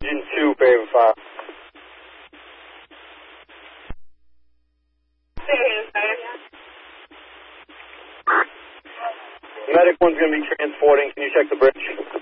Engine 2, Favorite 5. Medic 1's going to be transporting. Can you check the bridge?